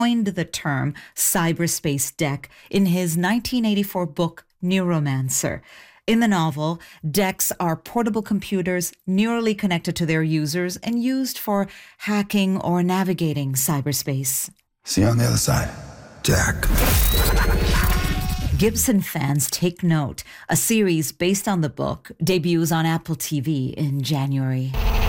coined the term cyberspace deck in his 1984 book, Neuromancer. In the novel, decks are portable computers neurally connected to their users and used for hacking or navigating cyberspace. See you on the other side, Jack. Gibson fans take note. A series based on the book debuts on Apple TV in January.